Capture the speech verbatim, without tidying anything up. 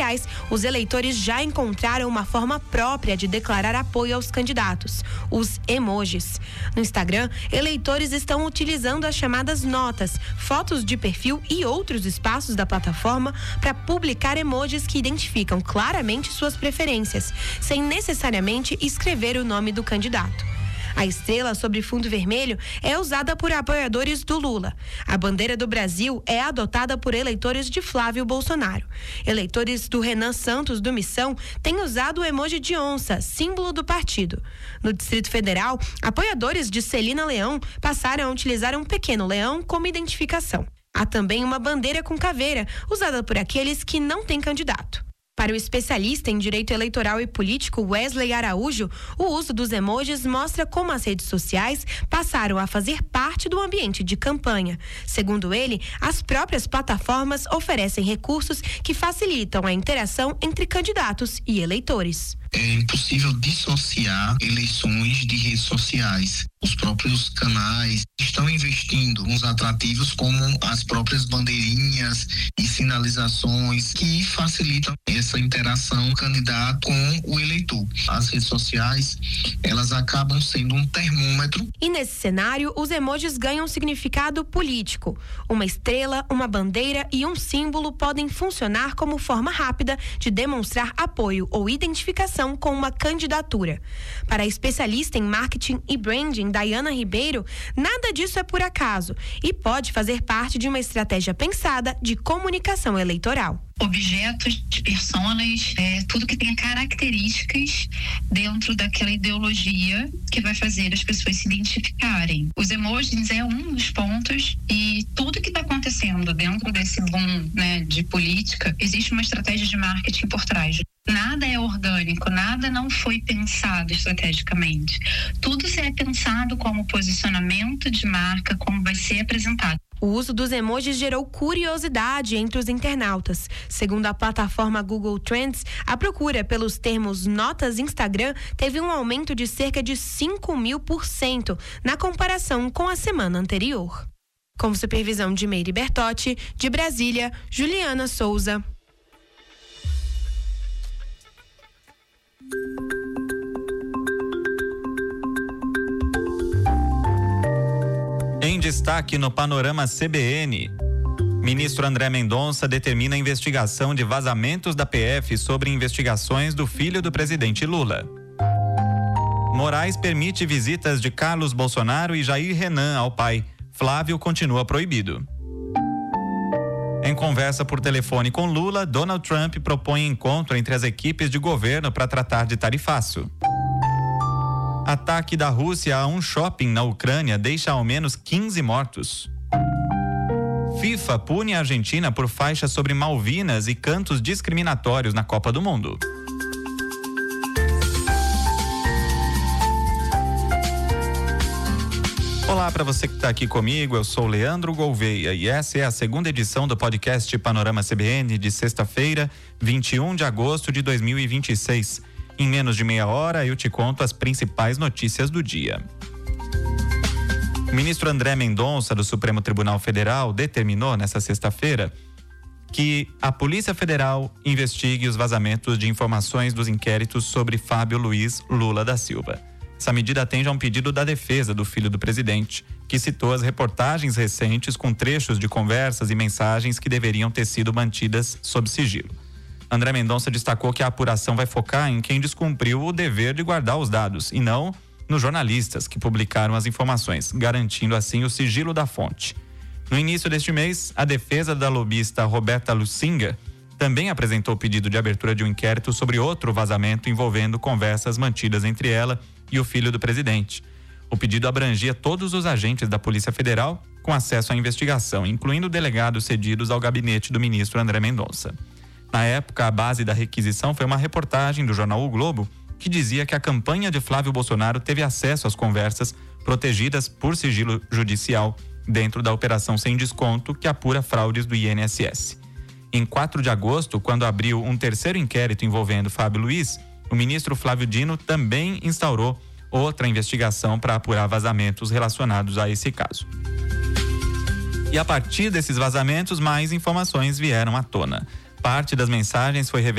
sociais, os eleitores já encontraram uma forma própria de declarar apoio aos candidatos, os emojis. No Instagram, eleitores estão utilizando as chamadas notas, fotos de perfil e outros espaços da plataforma para publicar emojis que identificam claramente suas preferências, sem necessariamente escrever o nome do candidato. A estrela sobre fundo vermelho é usada por apoiadores do Lula. A bandeira do Brasil é adotada por eleitores de Flávio Bolsonaro. Eleitores do Renan Santos do Missão têm usado o emoji de onça, símbolo do partido. No Distrito Federal, apoiadores de Celina Leão passaram a utilizar um pequeno leão como identificação. Há também uma bandeira com caveira, usada por aqueles que não têm candidato. Para o especialista em direito eleitoral e político Wesley Araújo, o uso dos emojis mostra como as redes sociais passaram a fazer parte do ambiente de campanha. Segundo ele, as próprias plataformas oferecem recursos que facilitam a interação entre candidatos e eleitores. É impossível dissociar eleições de redes sociais. Os próprios canais estão investindo nos atrativos como as próprias bandeirinhas e sinalizações que facilitam essa interação do candidato com o eleitor. As redes sociais, elas acabam sendo um termômetro. E nesse cenário, os emojis ganham significado político. Uma estrela, uma bandeira e um símbolo podem funcionar como forma rápida de demonstrar apoio ou identificação com uma candidatura. Para a especialista em marketing e branding, Dayana Ribeiro, nada disso é por acaso e pode fazer parte de uma estratégia pensada de comunicação eleitoral. Objetos, personas, é, tudo que tenha características dentro daquela ideologia que vai fazer as pessoas se identificarem. Os emojis é um dos pontos e tudo que está acontecendo dentro desse boom, né, de política, existe uma estratégia de marketing por trás. Nada é orgânico, nada não foi pensado estrategicamente. Tudo é pensado como posicionamento de marca, como vai ser apresentado. O uso dos emojis gerou curiosidade entre os internautas. Segundo a plataforma Google Trends, a procura pelos termos notas Instagram teve um aumento de cerca de cinco mil por cento na comparação com a semana anterior. Com supervisão de Meire Bertotti, de Brasília, Juliana Souza. Em destaque no Panorama C B N, ministro André Mendonça determina a investigação de vazamentos da P F sobre investigações do filho do presidente Lula. Moraes permite visitas de Carlos Bolsonaro e Jair Renan ao pai. Flávio continua proibido. Em conversa por telefone com Lula, Donald Trump propõe encontro entre as equipes de governo para tratar de tarifaço. Ataque da Rússia a um shopping na Ucrânia deixa ao menos quinze mortos. FIFA pune a Argentina por faixas sobre Malvinas e cantos discriminatórios na Copa do Mundo. Olá para você que está aqui comigo, eu sou Leandro Gouveia e essa é a segunda edição do podcast Panorama C B N de sexta-feira, vinte e um de agosto de dois mil e vinte e seis. Em menos de meia hora eu te conto as principais notícias do dia. O ministro André Mendonça do Supremo Tribunal Federal determinou nesta sexta-feira que a Polícia Federal investigue os vazamentos de informações dos inquéritos sobre Fábio Luiz Lula da Silva. Essa medida atende a um pedido da defesa do filho do presidente, que citou as reportagens recentes com trechos de conversas e mensagens que deveriam ter sido mantidas sob sigilo. André Mendonça destacou que a apuração vai focar em quem descumpriu o dever de guardar os dados e não nos jornalistas que publicaram as informações, garantindo assim o sigilo da fonte. No início deste mês, a defesa da lobista Roberta Lucinga também apresentou o pedido de abertura de um inquérito sobre outro vazamento envolvendo conversas mantidas entre ela e o filho do presidente. O pedido abrangia todos os agentes da Polícia Federal com acesso à investigação, incluindo delegados cedidos ao gabinete do ministro André Mendonça. Na época, a base da requisição foi uma reportagem do jornal O Globo que dizia que a campanha de Flávio Bolsonaro teve acesso às conversas protegidas por sigilo judicial dentro da operação sem desconto que apura fraudes do I N S S. Em quatro de agosto, quando abriu um terceiro inquérito envolvendo Fábio Luiz, o ministro Flávio Dino também instaurou outra investigação para apurar vazamentos relacionados a esse caso. E a partir desses vazamentos, mais informações vieram à tona. Parte das mensagens foi revelada